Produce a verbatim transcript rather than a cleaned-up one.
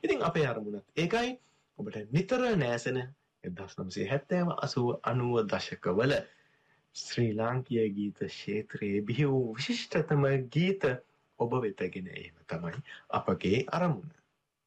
ඉතින් අපේ අරමුණත් ඒකයි ඔබට නිතර නෑසෙන එක්දහස් නවසිය හැත්තෑව අසූව අනූව දශකවල ශ්‍රී ලාංකීය ගීත ක්ෂේත්‍රයේ බිහි වූ විශිෂ්ටතම ගීත ඔබ වෙතගෙන ඒම තමයි අපගේ අරමුණ.